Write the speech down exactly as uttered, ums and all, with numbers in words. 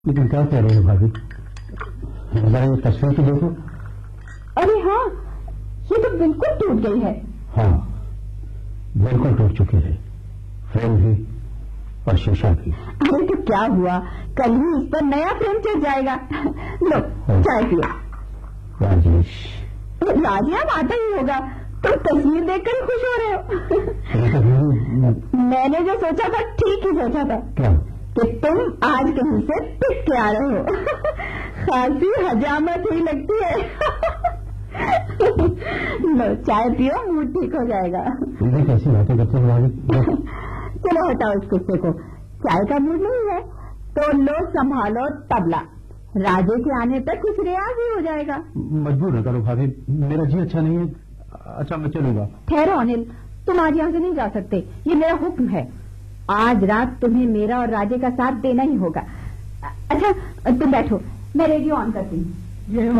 लेकिन क्या कह रहे हो भाभी, जरा ये तस्वीर तो देखो। अरे हाँ, ये तो बिल्कुल टूट गई है। हाँ, बिल्कुल टूट चुकी है, फ्रेम भी और शीशा भी। अरे तो क्या हुआ, कल ही इस पर नया फ्रेम चढ़ जाएगा। लो चाय पियो। राजेश, राजिया आता ही होगा, तुम तस्वीर देखकर ही खुश हो रहे हो। मैंने जो सोचा था ठीक ही सोचा था। क्या? कि तुम आज कहीं से पिट के आ रहे हो। खासी हजामत ही लगती है। लो चाय पियो, मूड ठीक हो जाएगा। ये कैसी बातें करते हो भाभी? चलो हटाओ इस गुस्से को, चाय का मूड नहीं है तो लो संभालो तबला, राजे के आने तक कुछ रियाज ही हो जाएगा। मजबूर न करो भाभी, मेरा जी अच्छा नहीं है। अच्छा मैं चलूंगा। ठहरो अनिल, तुम आज यहाँ से नहीं जा सकते, ये मेरा हुक्म है। आज रात तुम्हें मेरा और राजे का साथ देना ही होगा। अच्छा तुम बैठो, मैं रेडियो ऑन करती हूँ।